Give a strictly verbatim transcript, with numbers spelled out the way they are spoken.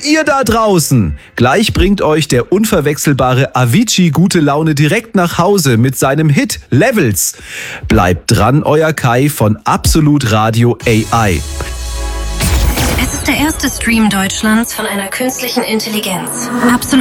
ihr da draußen! Gleich bringt euch der unverwechselbare Avicii gute Laune direkt nach Hause mit seinem Hit Levels. Bleibt dran, euer Kai von Absolut Radio A I. Es ist der erste Stream Deutschlands von einer künstlichen Intelligenz. Absolut